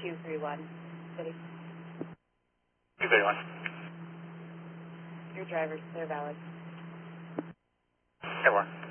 231, City. 231. Your drivers, they're valid. There were.